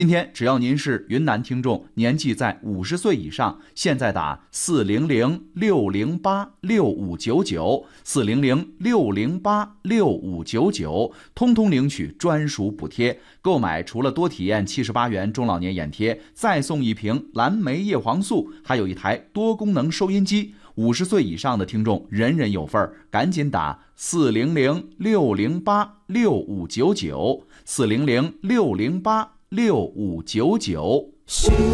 今天只要您是云南听众，年纪在50岁以上，现在打400-608-6599，400-608-6599，通通领取专属补贴。购买除了多体验78元中老年眼贴，再送一瓶蓝莓叶黄素，还有一台多功能收音机。50岁以上的听众人人有份儿，赶紧打400-608-6599，400-608-6599。